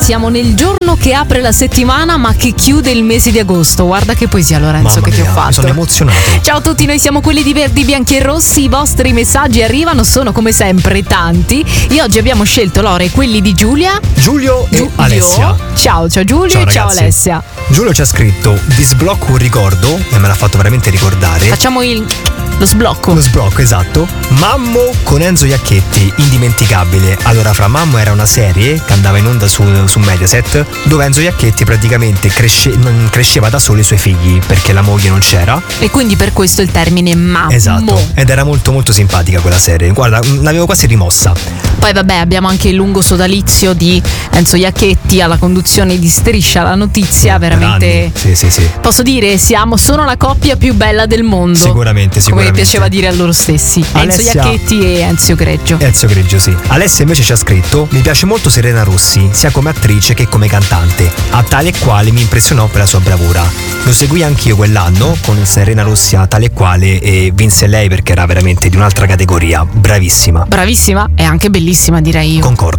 siamo nel giorno che apre la settimana ma che chiude il mese di agosto. Guarda che poesia, Lorenzo, Mamma che ti mia, ho fatto. sono emozionato. Ciao a tutti, noi siamo quelli di Verdi, Bianchi e Rossi. I vostri messaggi arrivano, sono come sempre tanti. E oggi abbiamo scelto, Lore, quelli di Giulia, Giulio e Alessia. Ciao Giulio. Ciao, e ciao ragazzi. Alessia. Giulio ci ha scritto: vi sblocco un ricordo, e me l'ha fatto veramente ricordare. Facciamo lo sblocco. Lo sblocco, esatto. Mammo con Enzo Iacchetti, indimenticabile. Allora, Fra Mammo era una serie che andava in onda su Mediaset, dove Enzo Iacchetti praticamente cresceva da solo i suoi figli perché la moglie non c'era. E quindi per questo il termine mammo. Esatto. Ed era molto molto simpatica quella serie. Guarda, l'avevo quasi rimossa. Poi vabbè, abbiamo anche il lungo sodalizio di Enzo Iacchetti alla conduzione di Striscia la Notizia, veramente. Sì. Posso dire, sono la coppia più bella del mondo. Sicuramente. Come piaceva dire a loro stessi. Enzo Iacchetti e Enzio Greggio. Sì. Alessia invece ci ha scritto: mi piace molto Serena Rossi, sia come attrice che come cantante, a tale e quale mi impressionò per la sua bravura. Lo seguì anch'io quell'anno con Serena Rossi a tale e quale, e vinse lei perché era veramente di un'altra categoria. Bravissima e anche bellissima, direi io. Concordo.